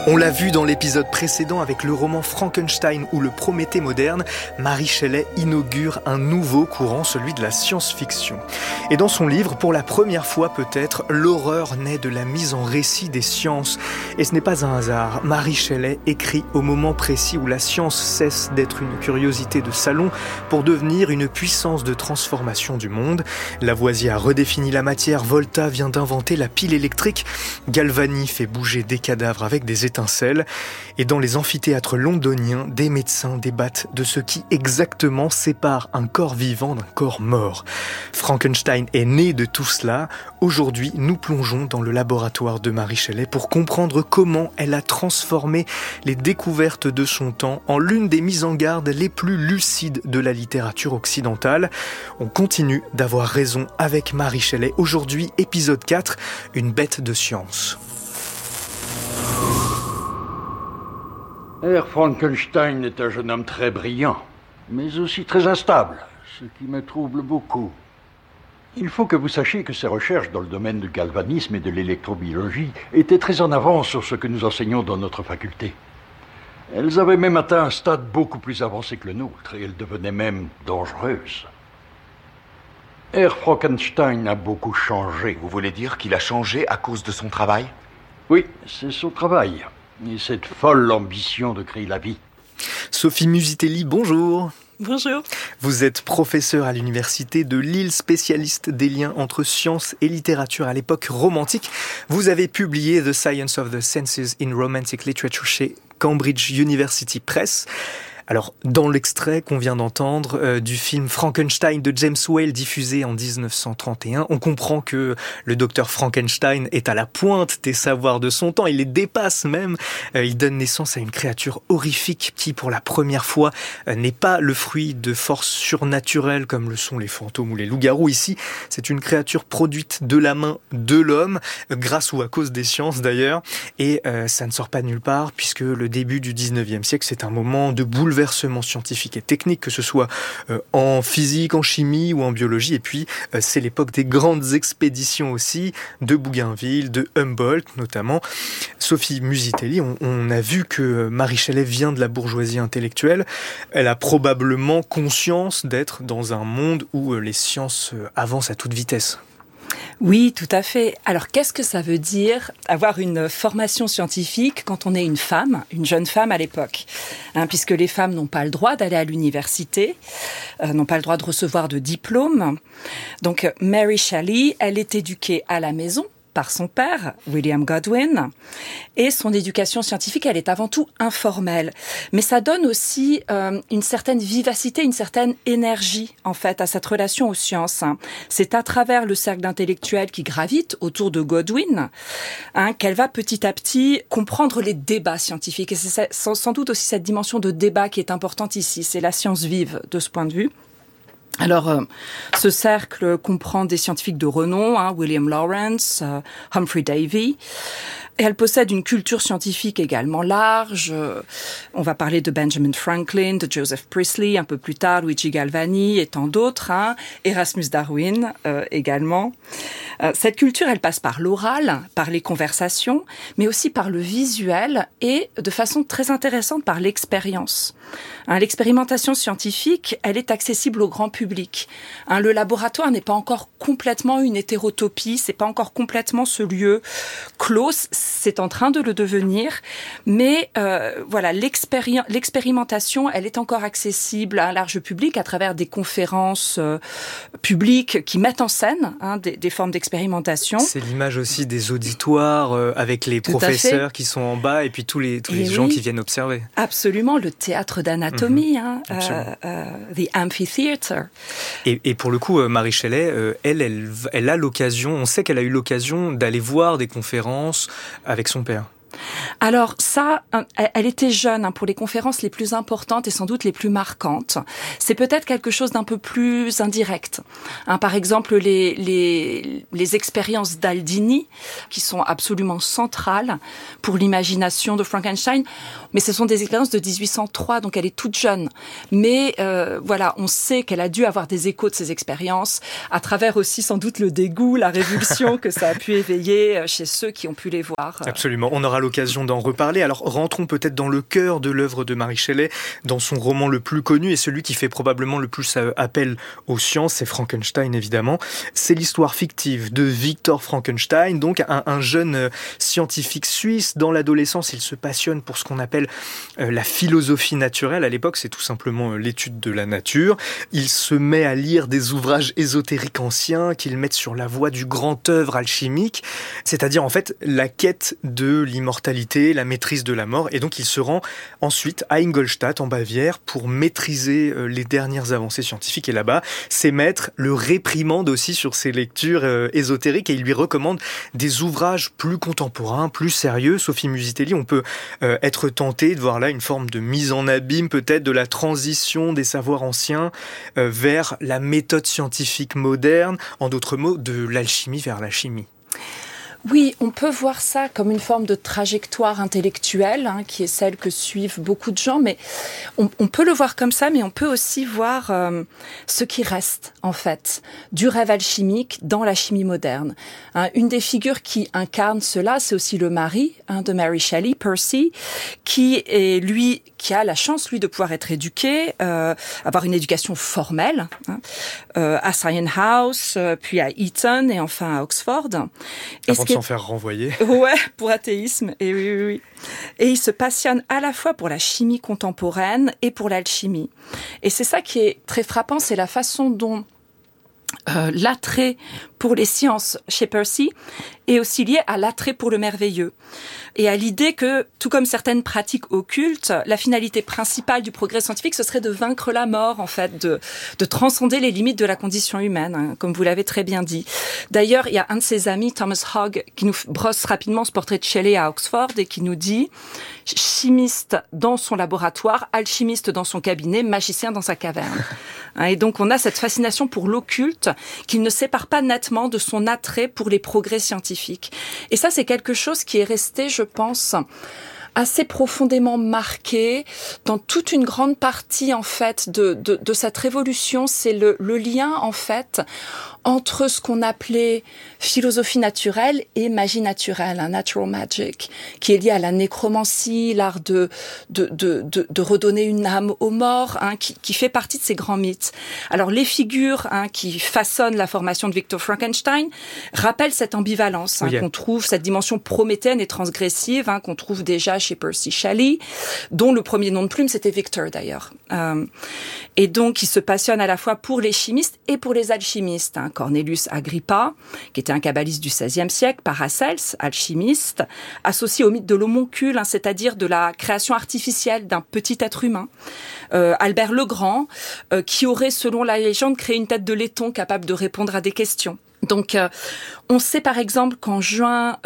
On l'a vu dans l'épisode précédent avec le roman Frankenstein ou le Prométhée moderne, Mary Shelley inaugure un nouveau courant, celui de la science-fiction. Et dans son livre, pour la première fois peut-être, l'horreur naît de la mise en récit des sciences. Et ce n'est pas un hasard. Mary Shelley écrit au moment précis où la science cesse d'être une curiosité de salon pour devenir une puissance de transformation du monde. Lavoisier a redéfini la matière, Volta vient d'inventer la pile électrique, Galvani fait bouger des cadavres avec des étincelles. Et dans les amphithéâtres londoniens, des médecins débattent de ce qui exactement sépare un corps vivant d'un corps mort. Frankenstein est né de tout cela. Aujourd'hui, nous plongeons dans le laboratoire de Mary Shelley pour comprendre comment elle a transformé les découvertes de son temps en l'une des mises en garde les plus lucides de la littérature occidentale. On continue d'avoir raison avec Mary Shelley. Aujourd'hui, épisode 4, une bête de science. Herr Frankenstein est un jeune homme très brillant, mais aussi très instable, ce qui me trouble beaucoup. Il faut que vous sachiez que ses recherches dans le domaine du galvanisme et de l'électrobiologie étaient très en avance sur ce que nous enseignons dans notre faculté. Elles avaient même atteint un stade beaucoup plus avancé que le nôtre, et elles devenaient même dangereuses. Herr Frankenstein a beaucoup changé. Vous voulez dire qu'il a changé à cause de son travail ? Oui, c'est son travail. Et cette folle ambition de créer la vie. Sophie Musitelli, bonjour. Bonjour. Vous êtes professeure à l'université de Lille, spécialiste des liens entre science et littérature à l'époque romantique. Vous avez publié The Science of the Senses in Romantic Literature chez Cambridge University Press. Alors, dans l'extrait qu'on vient d'entendre du film Frankenstein de James Whale diffusé en 1931, on comprend que le docteur Frankenstein est à la pointe des savoirs de son temps. Il les dépasse même. Il donne naissance à une créature horrifique qui, pour la première fois, n'est pas le fruit de forces surnaturelles comme le sont les fantômes ou les loups-garous. Ici, c'est une créature produite de la main de l'homme, grâce ou à cause des sciences d'ailleurs. Et ça ne sort pas de nulle part puisque le début du 19e siècle, c'est un moment de bouleversement scientifique et technique, que ce soit en physique, en chimie ou en biologie. Et puis, c'est l'époque des grandes expéditions aussi, de Bougainville, de Humboldt notamment. Sophie Musitelli, on a vu que Mary Shelley vient de la bourgeoisie intellectuelle. Elle a probablement conscience d'être dans un monde où les sciences avancent à toute vitesse. Oui, tout à fait. Alors, qu'est-ce que ça veut dire avoir une formation scientifique quand on est une femme, une jeune femme à l'époque, puisque les femmes n'ont pas le droit d'aller à l'université, n'ont pas le droit de recevoir de diplôme. Donc, Mary Shelley, elle est éduquée à la maison par son père, William Godwin, et son éducation scientifique, elle est avant tout informelle. Mais ça donne aussi une certaine vivacité, une certaine énergie, en fait, à cette relation aux sciences. C'est à travers le cercle d'intellectuels qui gravitent autour de Godwin qu'elle va petit à petit comprendre les débats scientifiques. Et c'est sans doute aussi cette dimension de débat qui est importante ici. C'est la science vive de ce point de vue. Alors, ce cercle comprend des scientifiques de renom, William Lawrence, Humphrey Davy. Et elle possède une culture scientifique également large. On va parler de Benjamin Franklin, de Joseph Priestley, un peu plus tard, Luigi Galvani et tant d'autres. Erasmus Darwin également. Cette culture, elle passe par l'oral, par les conversations, mais aussi par le visuel et, de façon très intéressante, par l'expérience. L'expérimentation scientifique, elle est accessible au grand public. Le laboratoire n'est pas encore complètement une hétérotopie, c'est pas encore complètement ce lieu clos, c'est en train de le devenir, mais voilà, l'expérimentation, elle est encore accessible à un large public à travers des conférences publiques qui mettent en scène des formes d'expérimentation. C'est l'image aussi des auditoires avec les professeurs qui sont en bas et puis tous les gens qui viennent observer. Absolument, le théâtre d'anatomie, the amphitheater. Et pour le coup, Mary Shelley, elle a l'occasion, on sait qu'elle a eu l'occasion d'aller voir des conférences avec son père. Alors ça, elle était jeune pour les conférences les plus importantes et sans doute les plus marquantes. C'est peut-être quelque chose d'un peu plus indirect. Par exemple, les expériences d'Aldini, qui sont absolument centrales pour l'imagination de Frankenstein. Mais ce sont des expériences de 1803, donc elle est toute jeune. Mais voilà, on sait qu'elle a dû avoir des échos de ces expériences, à travers aussi sans doute le dégoût, la révulsion que ça a pu éveiller chez ceux qui ont pu les voir. Absolument, on aura l'occasion d'en reparler. Alors rentrons peut-être dans le cœur de l'œuvre de Mary Shelley, dans son roman le plus connu et celui qui fait probablement le plus appel aux sciences, c'est Frankenstein évidemment. C'est l'histoire fictive de Victor Frankenstein, donc un jeune scientifique suisse. Dans l'adolescence, il se passionne pour ce qu'on appelle la philosophie naturelle. À l'époque, c'est tout simplement l'étude de la nature. Il se met à lire des ouvrages ésotériques anciens qu'il met sur la voie du grand œuvre alchimique, c'est-à-dire en fait la quête de l'immortalité, la maîtrise de la mort, et donc il se rend ensuite à Ingolstadt en Bavière pour maîtriser les dernières avancées scientifiques, et là-bas ses maîtres le réprimandent aussi sur ses lectures ésotériques et il lui recommande des ouvrages plus contemporains, plus sérieux. Sophie Musitelli, on peut être tenté de voir là une forme de mise en abîme peut-être de la transition des savoirs anciens vers la méthode scientifique moderne, en d'autres mots, de l'alchimie vers la chimie. Oui, on peut voir ça comme une forme de trajectoire intellectuelle, qui est celle que suivent beaucoup de gens, mais on peut le voir comme ça, mais on peut aussi voir ce qui reste, en fait, du rêve alchimique dans la chimie moderne. Une des figures qui incarne cela, c'est aussi le mari de Mary Shelley, Percy, qui a la chance, lui, de pouvoir être éduqué, avoir une éducation formelle, à Sion House, puis à Eton et enfin à Oxford. Avant de s'en faire renvoyer. Ouais, pour athéisme, et oui. Et il se passionne à la fois pour la chimie contemporaine et pour l'alchimie. Et c'est ça qui est très frappant, c'est la façon dont l'attrait pour les sciences chez Percy est aussi lié à l'attrait pour le merveilleux et à l'idée que, tout comme certaines pratiques occultes, la finalité principale du progrès scientifique, ce serait de vaincre la mort, en fait, de transcender les limites de la condition humaine, comme vous l'avez très bien dit. D'ailleurs, il y a un de ses amis, Thomas Hogg, qui nous brosse rapidement ce portrait de Shelley à Oxford et qui nous dit « chimiste dans son laboratoire, alchimiste dans son cabinet, magicien dans sa caverne ». Et donc, on a cette fascination pour l'occulte qu'il ne sépare pas nettement de son attrait pour les progrès scientifiques. Et ça, c'est quelque chose qui est resté, je pense, assez profondément marqué dans toute une grande partie, en fait, de cette révolution. C'est le lien, en fait, entre ce qu'on appelait philosophie naturelle et magie naturelle, natural magic, qui est lié à la nécromancie, l'art de redonner une âme aux morts, qui fait partie de ces grands mythes. Alors les figures qui façonnent la formation de Victor Frankenstein rappellent cette ambivalence qu'on trouve, cette dimension prométhéenne et transgressive qu'on trouve déjà chez Percy Shelley, dont le premier nom de plume c'était Victor d'ailleurs. Et donc il se passionne à la fois pour les chimistes et pour les alchimistes. Cornelius Agrippa, qui était un kabbaliste du XVIe siècle, Paracelse, alchimiste, associé au mythe de l'homoncule, c'est-à-dire de la création artificielle d'un petit être humain. Albert le Grand, qui aurait, selon la légende, créé une tête de laiton capable de répondre à des questions. Donc, on sait par exemple qu'en juin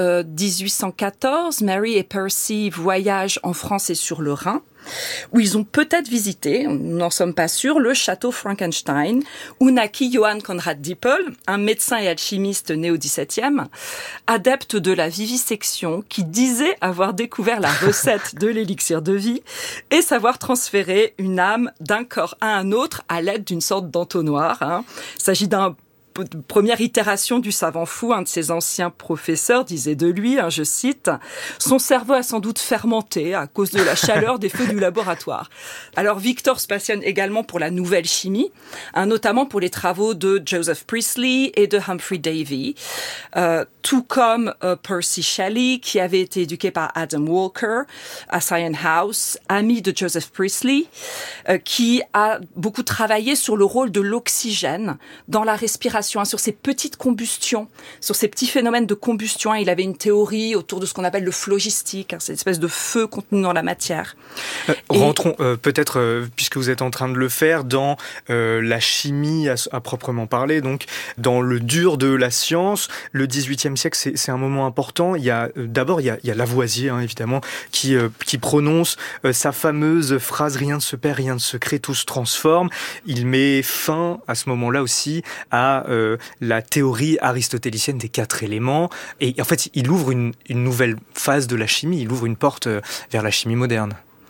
1814, Mary et Percy voyagent en France et sur le Rhin, où ils ont peut-être visité, nous n'en sommes pas sûrs, le château Frankenstein, où naquit Johann Conrad Dippel, un médecin et alchimiste né au XVIIe, adepte de la vivisection, qui disait avoir découvert la recette de l'élixir de vie et savoir transférer une âme d'un corps à un autre à l'aide d'une sorte d'entonnoir. Il s'agit d'un première itération du savant fou. Un de ses anciens professeurs disait de lui, je cite, « Son cerveau a sans doute fermenté à cause de la chaleur des feux du laboratoire ». Alors Victor se passionne également pour la nouvelle chimie, notamment pour les travaux de Joseph Priestley et de Humphrey Davy, tout comme Percy Shelley, qui avait été éduqué par Adam Walker à Sion House, ami de Joseph Priestley, qui a beaucoup travaillé sur le rôle de l'oxygène dans la respiration, sur ces petites combustions, sur ces petits phénomènes de combustion. Il avait une théorie autour de ce qu'on appelle le phlogistique, cette espèce de feu contenu dans la matière. Rentrons peut-être, puisque vous êtes en train de le faire, dans la chimie à proprement parler, donc dans le dur de la science. Le XVIIIe siècle, c'est un moment important. D'abord, il y a Lavoisier, évidemment, qui prononce sa fameuse phrase « Rien ne se perd, rien ne se crée, tout se transforme ». Il met fin, à ce moment-là aussi, à la théorie aristotélicienne des 4 éléments. Et en fait, il ouvre une nouvelle phase de la chimie, il ouvre une porte vers la chimie moderne.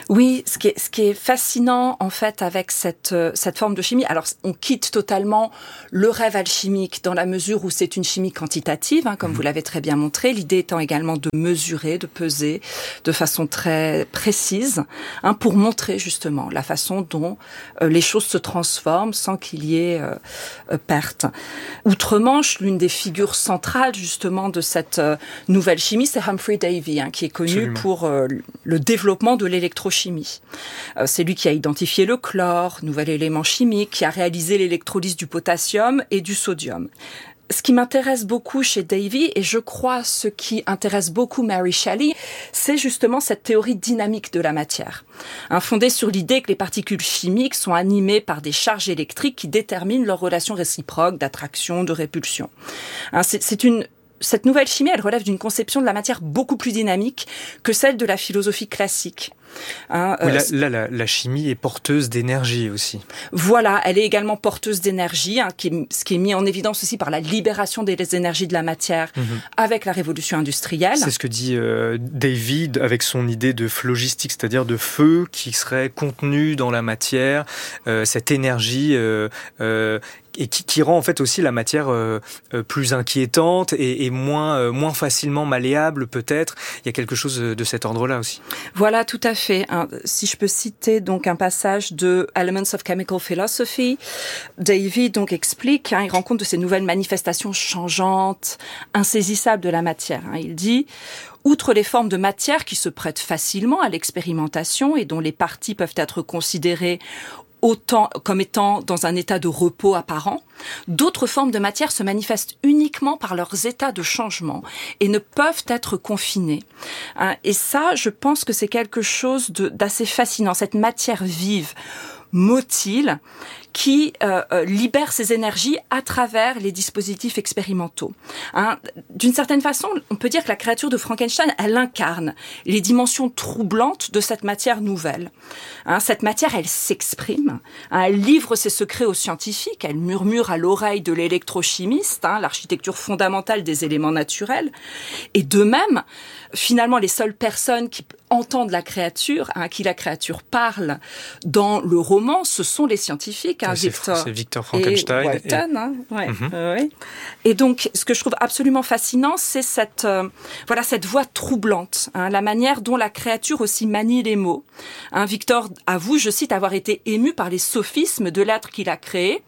Oui, ce qui est fascinant en fait avec cette forme de chimie, alors on quitte totalement le rêve alchimique dans la mesure où c'est une chimie quantitative, comme vous l'avez très bien montré, l'idée étant également de mesurer, de peser de façon très précise, pour montrer justement la façon dont les choses se transforment sans qu'il y ait perte. Outre-Manche, l'une des figures centrales justement de cette nouvelle chimie, c'est Humphrey Davy, qui est connu Absolument. pour le développement de l'électrochimie. C'est lui qui a identifié le chlore, nouvel élément chimique, qui a réalisé l'électrolyse du potassium et du sodium. Ce qui m'intéresse beaucoup chez Davy, et je crois ce qui intéresse beaucoup Mary Shelley, c'est justement cette théorie dynamique de la matière, fondée sur l'idée que les particules chimiques sont animées par des charges électriques qui déterminent leurs relations réciproques d'attraction, de répulsion. Cette nouvelle chimie, elle relève d'une conception de la matière beaucoup plus dynamique que celle de la philosophie classique. La chimie est porteuse d'énergie aussi. Voilà, elle est également porteuse d'énergie, ce qui est mis en évidence aussi par la libération des énergies de la matière avec la révolution industrielle. C'est ce que dit David avec son idée de phlogistique, c'est-à-dire de feu qui serait contenu dans la matière, cette énergie et qui rend en fait aussi la matière plus inquiétante et moins facilement malléable peut-être. Il y a quelque chose de cet ordre-là aussi. Voilà, tout à fait. Si je peux citer donc un passage de Elements of Chemical Philosophy, Davy donc explique, il rend compte de ces nouvelles manifestations changeantes, insaisissables de la matière. Il dit: outre les formes de matière qui se prêtent facilement à l'expérimentation et dont les parties peuvent être considérées autant comme étant dans un état de repos apparent, d'autres formes de matière se manifestent uniquement par leurs états de changement et ne peuvent être confinées. Et ça, je pense que c'est quelque chose d'assez fascinant, cette matière vive, motile, qui libère ses énergies à travers les dispositifs expérimentaux. D'une certaine façon, on peut dire que la créature de Frankenstein, elle incarne les dimensions troublantes de cette matière nouvelle. Cette matière, elle s'exprime, elle livre ses secrets aux scientifiques, elle murmure à l'oreille de l'électrochimiste, l'architecture fondamentale des éléments naturels. Et de même, finalement, les seules personnes qui entendent la créature, à qui la créature parle dans le roman, ce sont les scientifiques. C'est Victor Frankenstein. Et Walton, Et donc, ce que je trouve absolument fascinant, c'est cette voix troublante, la manière dont la créature aussi manie les mots. Victor avoue, je cite, avoir été ému par les sophismes de l'être qu'il a créé.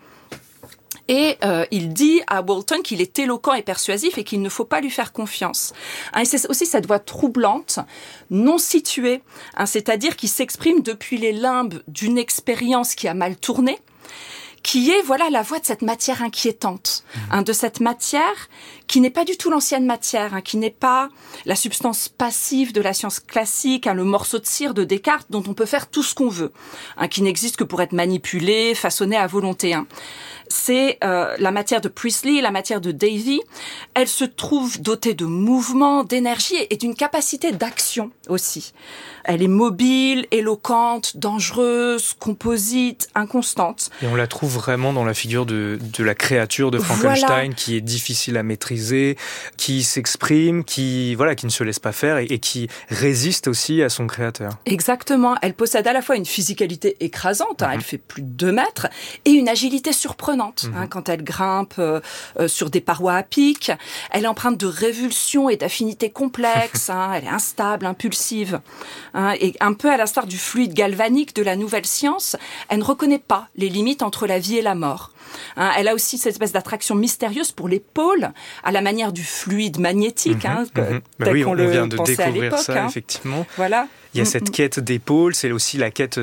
Et il dit à Walton qu'il est éloquent et persuasif et qu'il ne faut pas lui faire confiance. Et c'est aussi cette voix troublante, non située, c'est-à-dire qui s'exprime depuis les limbes d'une expérience qui a mal tourné, qui est la voix de cette matière inquiétante, de cette matière qui n'est pas du tout l'ancienne matière, qui n'est pas la substance passive de la science classique, le morceau de cire de Descartes dont on peut faire tout ce qu'on veut, qui n'existe que pour être manipulé, façonné à volonté. C'est la matière de Priestley, la matière de Davy. Elle se trouve dotée de mouvement, d'énergie et d'une capacité d'action aussi. Elle est mobile, éloquente, dangereuse, composite, inconstante. Et on la trouve vraiment dans la figure de la créature de Frankenstein, qui est difficile à maîtriser, qui s'exprime, qui ne se laisse pas faire et qui résiste aussi à son créateur. Exactement. Elle possède à la fois une physicalité écrasante, elle fait plus de 2 mètres, et une agilité surprenante. Quand elle grimpe sur des parois à pic, elle est empreinte de révulsion et d'affinités complexes, elle est instable, impulsive. Et un peu à l'instar du fluide galvanique de la nouvelle science, elle ne reconnaît pas les limites entre la vie et la mort. Elle a aussi cette espèce d'attraction mystérieuse pour les pôles, à la manière du fluide magnétique, tel qu'on le vient de pensait à découvrir l'époque. Ça, effectivement. Voilà. Il y a cette quête des pôles, c'est aussi la quête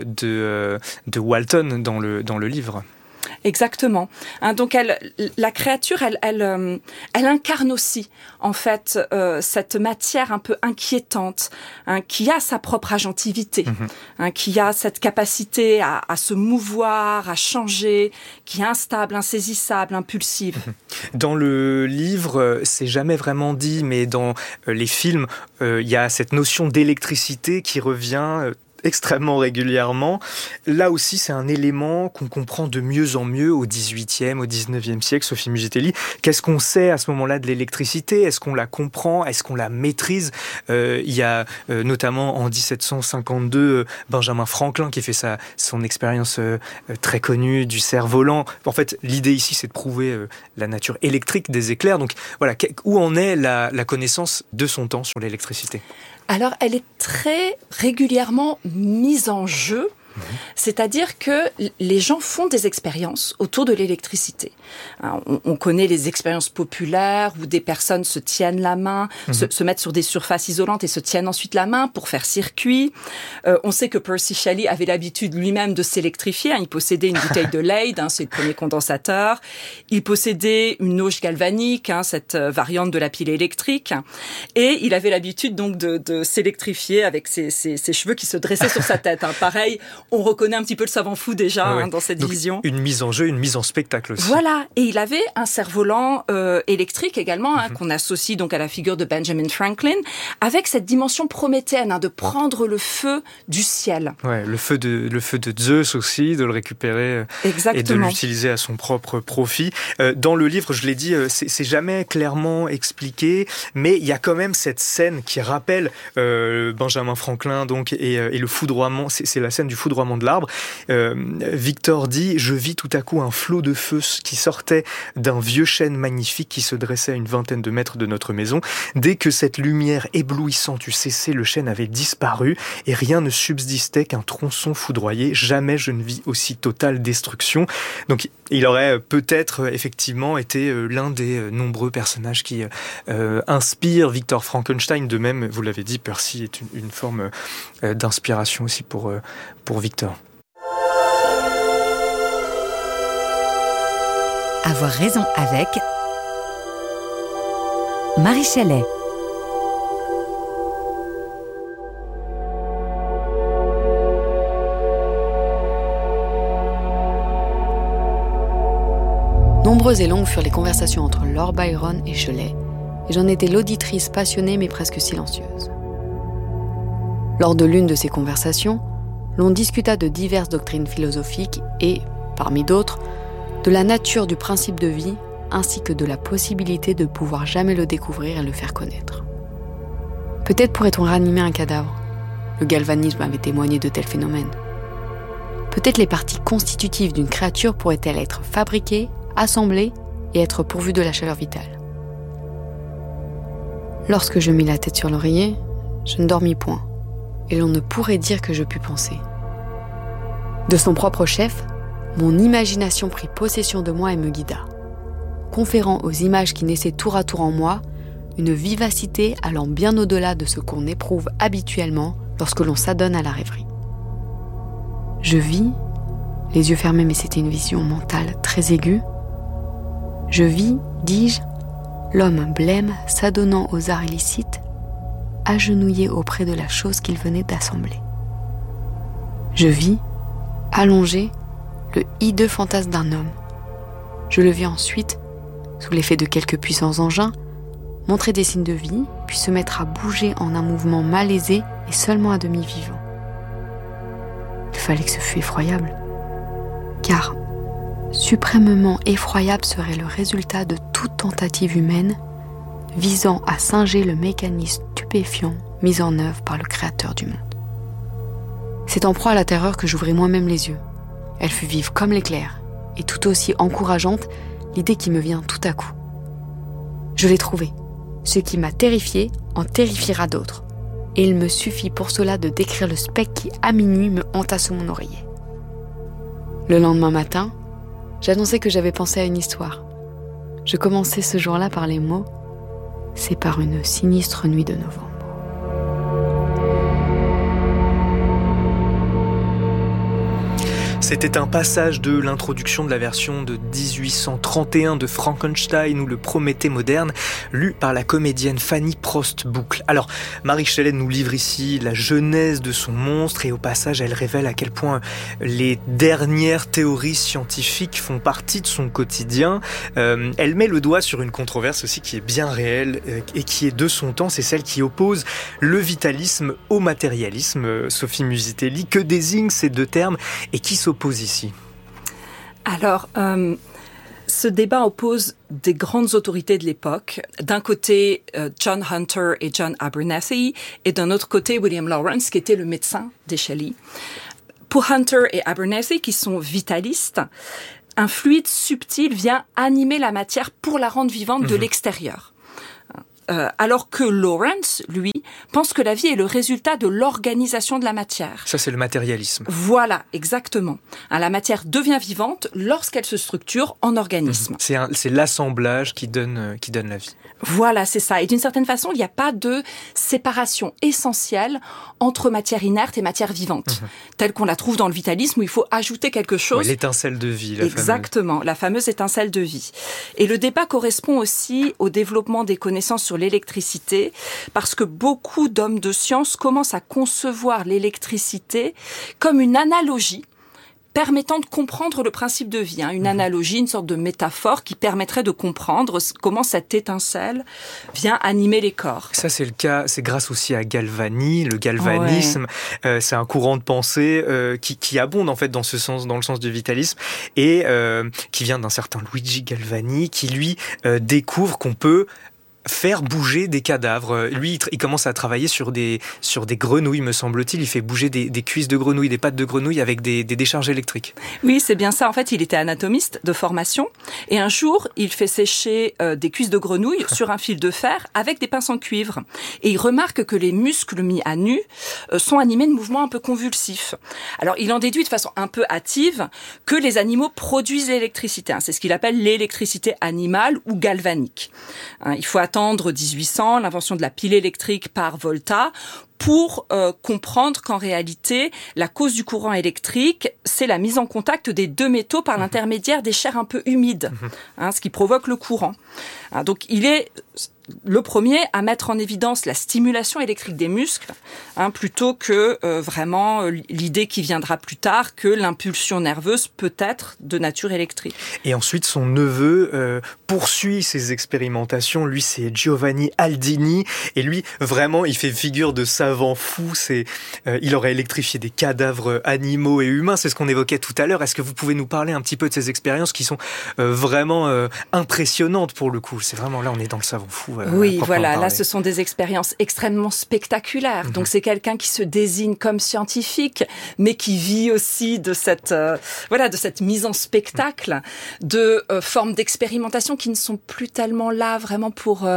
de Walton dans le livre. Exactement. Donc la créature, elle incarne aussi en fait cette matière un peu inquiétante, qui a sa propre agentivité, qui a cette capacité à se mouvoir, à changer, qui est instable, insaisissable, impulsive. Dans le livre, c'est jamais vraiment dit, mais dans les films, il y a cette notion d'électricité qui revient extrêmement régulièrement. Là aussi, c'est un élément qu'on comprend de mieux en mieux au XVIIIe, au XIXe siècle. Sophie Mugitelli, qu'est-ce qu'on sait à ce moment-là de l'électricité ? Est-ce qu'on la comprend ? Est-ce qu'on la maîtrise ? Il y a notamment en 1752 Benjamin Franklin qui fait son expérience très connue du cerf-volant. En fait, l'idée ici, c'est de prouver la nature électrique des éclairs. Donc voilà, où en est la connaissance de son temps sur l'électricité ? Alors, elle est très régulièrement mise en jeu. C'est-à-dire que les gens font des expériences autour de l'électricité. On connaît les expériences populaires où des personnes se tiennent la main, se mettent sur des surfaces isolantes et se tiennent ensuite la main pour faire circuit. On sait que Percy Shelley avait l'habitude lui-même de s'électrifier. Il possédait une bouteille de Leyde, c'est le premier condensateur. Il possédait une auge galvanique, cette variante de la pile électrique. Et il avait l'habitude donc de s'électrifier avec ses cheveux qui se dressaient sur sa tête. Pareil, on reconnaît un petit peu le savant fou déjà dans cette donc, vision. Une mise en jeu, une mise en spectacle aussi. Voilà, et il avait un cerf-volant électrique également, qu'on associe donc à la figure de Benjamin Franklin, avec cette dimension prométhéenne de prendre le feu du ciel. Ouais, le feu de Zeus aussi, de le récupérer et de l'utiliser à son propre profit. Dans le livre, je l'ai dit, c'est jamais clairement expliqué, mais il y a quand même cette scène qui rappelle Benjamin Franklin donc et le foudroiement. C'est la scène du foudroiement de l'arbre. Victor dit « Je vis tout à coup un flot de feu qui sortait d'un vieux chêne magnifique qui se dressait à une vingtaine de mètres de notre maison. Dès que cette lumière éblouissante eut cessé, le chêne avait disparu et rien ne subsistait qu'un tronçon foudroyé. Jamais je ne vis aussi totale destruction. » Donc il aurait peut-être effectivement été l'un des nombreux personnages qui inspirent Victor Frankenstein. De même, vous l'avez dit, Percy est une forme d'inspiration aussi pour Victor. Avoir raison avec Marie Chalet. Nombreuses et longues furent les conversations entre Lord Byron et Shelley, et j'en étais l'auditrice passionnée mais presque silencieuse. Lors de l'une de ces conversations, l'on discuta de diverses doctrines philosophiques et, parmi d'autres, de la nature du principe de vie ainsi que de la possibilité de pouvoir jamais le découvrir et le faire connaître. Peut-être pourrait-on ranimer un cadavre. Le galvanisme avait témoigné de tels phénomènes. Peut-être les parties constitutives d'une créature pourraient-elles être fabriquées, assemblées et être pourvues de la chaleur vitale. Lorsque je mis la tête sur l'oreiller, je ne dormis point, et l'on ne pourrait dire que je pus penser. De son propre chef, mon imagination prit possession de moi et me guida, conférant aux images qui naissaient tour à tour en moi une vivacité allant bien au-delà de ce qu'on éprouve habituellement lorsque l'on s'adonne à la rêverie. Je vis, les yeux fermés mais c'était une vision mentale très aiguë, je vis, dis-je, l'homme blême s'adonnant aux arts illicites, agenouillé auprès de la chose qu'il venait d'assembler. Je vis, allongé, le hideux fantasme d'un homme. Je le vis ensuite, sous l'effet de quelques puissants engins, montrer des signes de vie, puis se mettre à bouger en un mouvement malaisé et seulement à demi vivant. Il fallait que ce fût effroyable, car suprêmement effroyable serait le résultat de toute tentative humaine visant à singer le mécanisme stupéfiant mis en œuvre par le Créateur du monde. C'est en proie à la terreur que j'ouvris moi-même les yeux. Elle fut vive comme l'éclair, et tout aussi encourageante l'idée qui me vient tout à coup. Je l'ai trouvé. Ce qui m'a terrifié en terrifiera d'autres. Et il me suffit pour cela de décrire le spectre qui, à minuit, me hanta sous mon oreiller. Le lendemain matin, j'annonçais que j'avais pensé à une histoire. Je commençais ce jour-là par les mots « C'est par une sinistre nuit de novembre ». C'était un passage de l'introduction de la version de 1831 de Frankenstein ou le Prométhée moderne, lu par la comédienne Fanny Prost-Boucle. Alors, Marie Shelley nous livre ici la genèse de son monstre et au passage, elle révèle à quel point les dernières théories scientifiques font partie de son quotidien. Elle met le doigt sur une controverse aussi qui est bien réelle et qui est de son temps, c'est celle qui oppose le vitalisme au matérialisme. Sophie Musitelli, que désignent ces deux termes et qui s'opposent ici? Alors, ce débat oppose des grandes autorités de l'époque. D'un côté, John Hunter et John Abernethy, et d'un autre côté, William Lawrence, qui était le médecin des Shelley. Pour Hunter et Abernethy, qui sont vitalistes, un fluide subtil vient animer la matière pour la rendre vivante de l'extérieur. Alors que Lawrence, lui, pense que la vie est le résultat de l'organisation de la matière. Ça, c'est le matérialisme. Voilà, exactement. La matière devient vivante lorsqu'elle se structure en organisme. C'est l'assemblage qui donne la vie. Voilà, c'est ça. Et d'une certaine façon, il n'y a pas de séparation essentielle entre matière inerte et matière vivante, telle qu'on la trouve dans le vitalisme, où il faut ajouter quelque chose. Ouais, l'étincelle de vie. Exactement, la fameuse étincelle de vie. Et le débat correspond aussi au développement des connaissances sur l'électricité, parce que beaucoup d'hommes de science commencent à concevoir l'électricité comme une analogie permettant de comprendre le principe de vie. Une analogie, une sorte de métaphore qui permettrait de comprendre comment cette étincelle vient animer les corps. Ça, c'est le cas, c'est grâce aussi à Galvani, le galvanisme. Ouais. C'est un courant de pensée qui abonde en fait dans ce sens, dans le sens du vitalisme, et qui vient d'un certain Luigi Galvani, qui lui découvre qu'on peut faire bouger des cadavres. Lui, il commence à travailler sur des grenouilles, me semble-t-il. Il fait bouger des cuisses de grenouilles, des pattes de grenouilles avec des décharges électriques. Oui, c'est bien ça. En fait, il était anatomiste de formation. Et un jour, il fait sécher des cuisses de grenouilles sur un fil de fer avec des pinces en cuivre. Et il remarque que les muscles mis à nu sont animés de mouvements un peu convulsifs. Alors, il en déduit de façon un peu hâtive que les animaux produisent l'électricité. C'est ce qu'il appelle l'électricité animale ou galvanique. Il faut attendre 1800, l'invention de la pile électrique par Volta, pour comprendre qu'en réalité, la cause du courant électrique, c'est la mise en contact des deux métaux par l'intermédiaire des chairs un peu humides, ce qui provoque le courant. Donc, il est le premier à mettre en évidence la stimulation électrique des muscles, plutôt que vraiment l'idée qui viendra plus tard que l'impulsion nerveuse peut être de nature électrique. Et ensuite, son neveu poursuit ses expérimentations. Lui, c'est Giovanni Aldini, et lui, vraiment, il fait figure de savant fou. Il aurait électrifié des cadavres animaux et humains. C'est ce qu'on évoquait tout à l'heure. Est-ce que vous pouvez nous parler un petit peu de ces expériences qui sont vraiment impressionnantes pour le coup? C'est vraiment là, on est dans le savant fou. Oui, voilà. Là, ce sont des expériences extrêmement spectaculaires. Donc, c'est quelqu'un qui se désigne comme scientifique, mais qui vit aussi de cette mise en spectacle, de formes d'expérimentation qui ne sont plus tellement là vraiment pour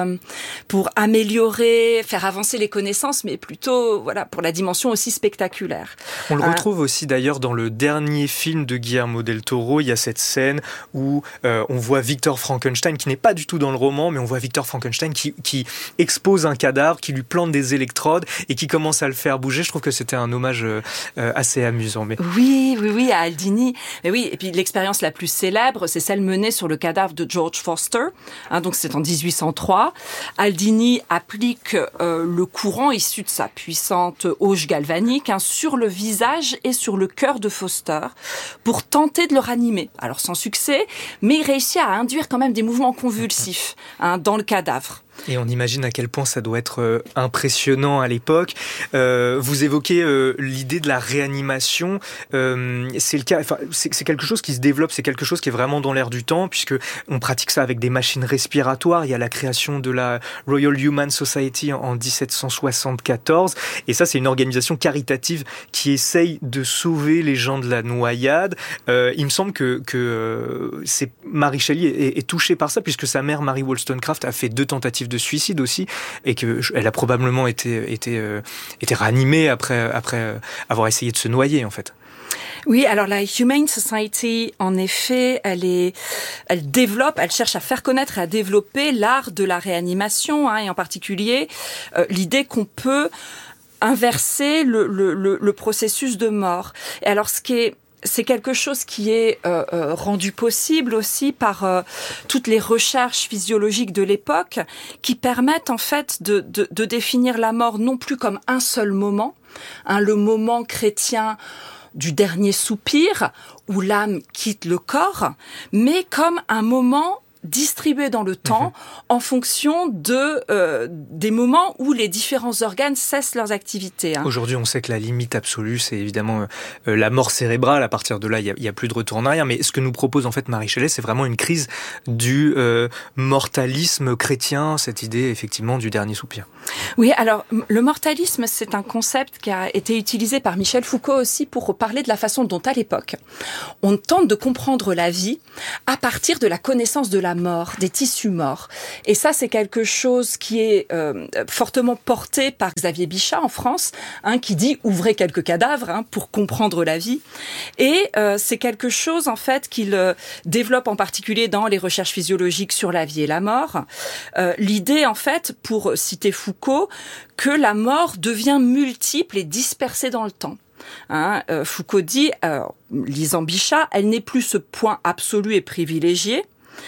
améliorer, faire avancer les connaissances, mais plutôt pour la dimension aussi spectaculaire. On le retrouve aussi d'ailleurs dans le dernier film de Guillermo del Toro. Il y a cette scène où on voit Victor Frankenstein, qui n'est pas du tout dans le roman, mais on voit Victor Frankenstein qui expose un cadavre, qui lui plante des électrodes et qui commence à le faire bouger. Je trouve que c'était un hommage assez amusant. Mais... Oui, à Aldini. Mais oui, et puis l'expérience la plus célèbre, c'est celle menée sur le cadavre de George Foster. Donc c'est en 1803. Aldini applique le courant issu de sa puissante auge galvanique sur le visage et sur le cœur de Foster pour tenter de le ranimer. Alors sans succès, mais il réussit à induire quand même des mouvements convulsifs dans le cadavre. Et on imagine à quel point ça doit être impressionnant à l'époque. Vous évoquez l'idée de la réanimation. C'est le cas. Enfin, c'est quelque chose qui se développe. C'est quelque chose qui est vraiment dans l'air du temps, puisque on pratique ça avec des machines respiratoires. Il y a la création de la Royal Human Society en 1774, et ça, c'est une organisation caritative qui essaye de sauver les gens de la noyade. Il me semble que c'est Mary Shelley est touchée par ça, puisque sa mère Mary Wollstonecraft a fait 2 tentatives de suicide aussi, et qu'elle a probablement été ranimée après avoir essayé de se noyer en fait. Oui, alors la Humane Society, en effet, elle cherche à faire connaître et à développer l'art de la réanimation, et en particulier l'idée qu'on peut inverser le processus de mort. Et alors, ce qui est c'est quelque chose qui est rendu possible aussi par toutes les recherches physiologiques de l'époque qui permettent en fait de définir la mort non plus comme un seul moment, le moment chrétien du dernier soupir où l'âme quitte le corps, mais comme un moment distribué dans le temps en fonction des moments où les différents organes cessent leurs activités. Aujourd'hui, on sait que la limite absolue, c'est évidemment la mort cérébrale. À partir de là, il y a plus de retour en arrière. Mais ce que nous propose en fait Marie Shelley, c'est vraiment une crise du mortalisme chrétien, cette idée effectivement du dernier soupir. Oui, alors le mortalisme, c'est un concept qui a été utilisé par Michel Foucault aussi pour parler de la façon dont à l'époque, on tente de comprendre la vie à partir de la connaissance de la mort, des tissus morts. Et ça, c'est quelque chose qui est fortement porté par Xavier Bichat en France, qui dit « ouvrez quelques cadavres pour comprendre la vie ». Et c'est quelque chose en fait qu'il développe en particulier dans les recherches physiologiques sur la vie et la mort. L'idée en fait, pour citer Foucault, que la mort devient multiple et dispersée dans le temps. Foucault dit, lisant Bichat, elle n'est plus ce point absolu et privilégié.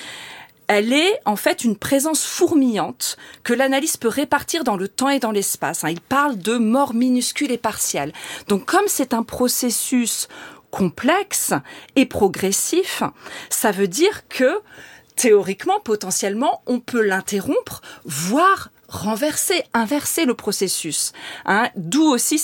Elle est en fait une présence fourmillante que l'analyse peut répartir dans le temps et dans l'espace. Il parle de mort minuscule et partielle. Donc comme c'est un processus complexe et progressif, ça veut dire que théoriquement, potentiellement, on peut l'interrompre, voire inverser le processus. D'où aussi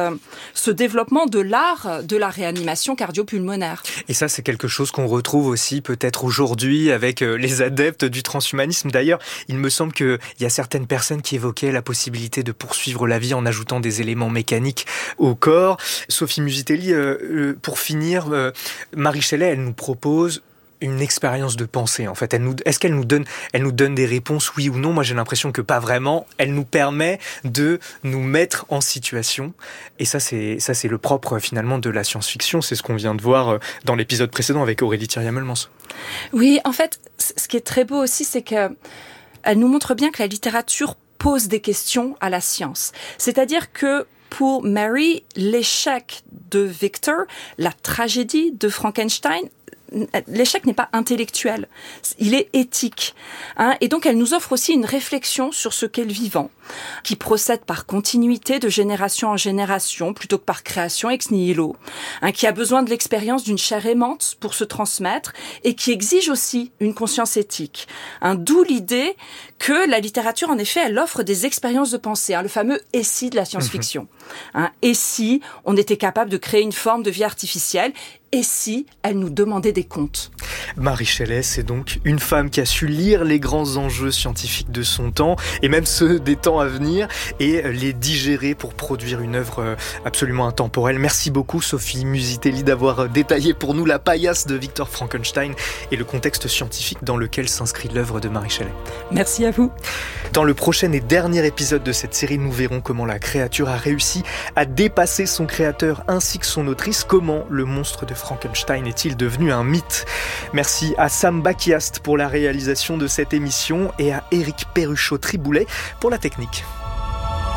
ce développement de l'art de la réanimation cardio-pulmonaire. Et ça, c'est quelque chose qu'on retrouve aussi peut-être aujourd'hui avec les adeptes du transhumanisme. D'ailleurs, il me semble qu'il y a certaines personnes qui évoquaient la possibilité de poursuivre la vie en ajoutant des éléments mécaniques au corps. Sophie Musitelli, pour finir, Marie Shelley, elle nous propose une expérience de pensée, en fait. Est-ce qu'elle nous donne des réponses, oui ou non? Moi, j'ai l'impression que pas vraiment. Elle nous permet de nous mettre en situation. Et ça, c'est le propre, finalement, de la science-fiction. C'est ce qu'on vient de voir dans l'épisode précédent avec Aurélie Thiriet-Melmans. Oui, en fait, ce qui est très beau aussi, c'est que elle nous montre bien que la littérature pose des questions à la science. C'est-à-dire que pour Mary, l'échec de Victor, la tragédie de Frankenstein, l'échec n'est pas intellectuel, il est éthique. Et donc elle nous offre aussi une réflexion sur ce qu'est le vivant, qui procède par continuité de génération en génération, plutôt que par création ex nihilo, qui a besoin de l'expérience d'une chair aimante pour se transmettre, et qui exige aussi une conscience éthique. D'où l'idée que la littérature, en effet, elle offre des expériences de pensée, le fameux « et si » de la science-fiction. Et si on était capable de créer une forme de vie artificielle, et si elle nous demandait des comptes? Marie Shelley, c'est donc une femme qui a su lire les grands enjeux scientifiques de son temps, et même ceux des temps à venir, et les digérer pour produire une œuvre absolument intemporelle. Merci beaucoup Sophie Musitelli d'avoir détaillé pour nous la paillasse de Victor Frankenstein et le contexte scientifique dans lequel s'inscrit l'œuvre de Marie Shelley. Merci à vous. Dans le prochain et dernier épisode de cette série, nous verrons comment la créature a réussi à dépasser son créateur ainsi que son autrice. Comment le monstre de Frankenstein est-il devenu un mythe? Merci à Sam Bakiast pour la réalisation de cette émission et à Éric Perruchot-Triboulet pour la technique.